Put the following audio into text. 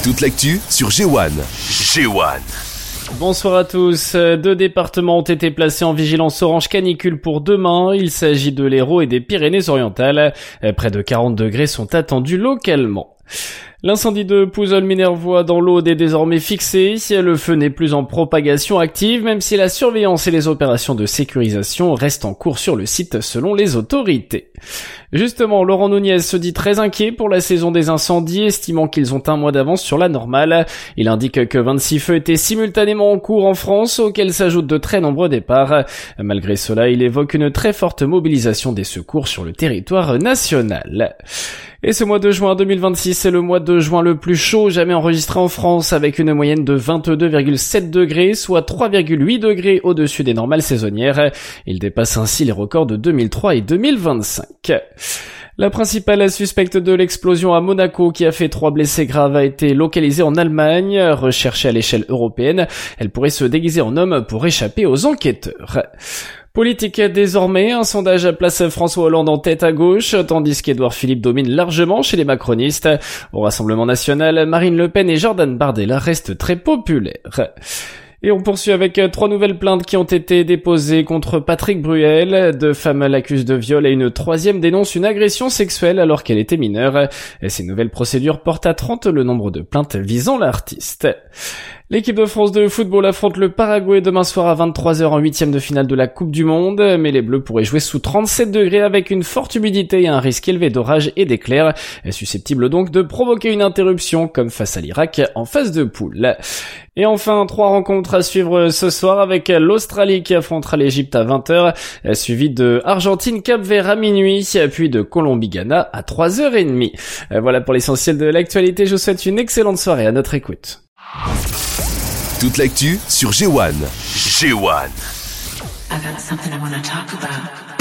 Toute l'actu sur G1. Bonsoir à tous. 2 départements ont été placés en vigilance orange canicule pour demain. Il s'agit de l'Hérault et des Pyrénées-Orientales. Près de 40 degrés sont attendus localement. L'incendie de Pouzols-Minervois dans l'Aude est désormais fixé. Le feu n'est plus en propagation active, même si la surveillance et les opérations de sécurisation restent en cours sur le site selon les autorités. Justement, Laurent Nunez se dit très inquiet pour la saison des incendies, estimant qu'ils ont un mois d'avance sur la normale. Il indique que 26 feux étaient simultanément en cours en France, auxquels s'ajoutent de très nombreux départs. Malgré cela, il évoque une très forte mobilisation des secours sur le territoire national. Et ce mois de juin 2026 c'est le mois de juin le plus chaud jamais enregistré en France, avec une moyenne de 22,7 degrés, soit 3,8 degrés au-dessus des normales saisonnières. Il dépasse ainsi les records de 2003 et 2025. La principale suspecte de l'explosion à Monaco, qui a fait 3 blessés graves, a été localisée en Allemagne. Recherchée à l'échelle européenne, elle pourrait se déguiser en homme pour échapper aux enquêteurs. Politique désormais, un sondage place François Hollande en tête à gauche, tandis qu'Édouard Philippe domine largement chez les macronistes. Au Rassemblement national, Marine Le Pen et Jordan Bardella restent très populaires. Et on poursuit avec 3 nouvelles plaintes qui ont été déposées contre Patrick Bruel. 2 femmes l'accusent de viol et une 3e dénonce une agression sexuelle alors qu'elle était mineure. Et ces nouvelles procédures portent à 30 le nombre de plaintes visant l'artiste. L'équipe de France de football affronte le Paraguay demain soir à 23h en 8e de finale de la Coupe du Monde, mais les Bleus pourraient jouer sous 37 degrés avec une forte humidité et un risque élevé d'orage et d'éclairs, susceptible donc de provoquer une interruption comme face à l'Irak en phase de poule. Et enfin, 3 rencontres à suivre ce soir avec l'Australie qui affrontera l'Égypte à 20h, suivi de Argentine-Cap-Vert à minuit, puis de Colombie-Ghana à 3h30. Voilà pour l'essentiel de l'actualité, je vous souhaite une excellente soirée à notre écoute. Toute l'actu sur G1. I got something I want to talk about.